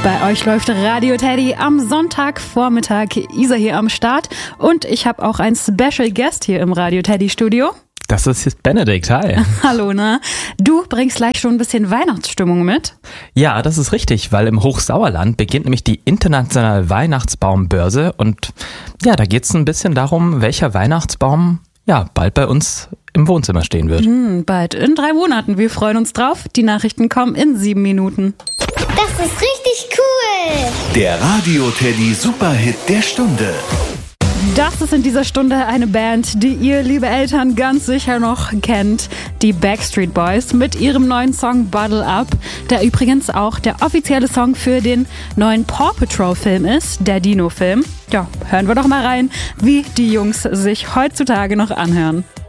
Bei euch läuft Radio Teddy am Sonntagvormittag. Isa hier am Start und ich habe auch einen Special Guest hier im Radio Teddy Studio. Das ist jetzt Benedikt, hi. Hallo, na? Du bringst gleich schon ein bisschen Weihnachtsstimmung mit? Ja, das ist richtig, weil im Hochsauerland beginnt nämlich die internationale Weihnachtsbaumbörse und ja, da geht es ein bisschen darum, welcher Weihnachtsbaum bald bei uns im Wohnzimmer stehen wird. Bald, in 3 Monaten. Wir freuen uns drauf. Die Nachrichten kommen in 7 Minuten. Das ist richtig cool! Der Radio Teddy Superhit der Stunde. Das ist in dieser Stunde eine Band, die ihr, liebe Eltern, ganz sicher noch kennt. Die Backstreet Boys mit ihrem neuen Song Bottle Up, der übrigens auch der offizielle Song für den neuen Paw Patrol Film ist, der Dino-Film. Ja, hören wir doch mal rein, wie die Jungs sich heutzutage noch anhören.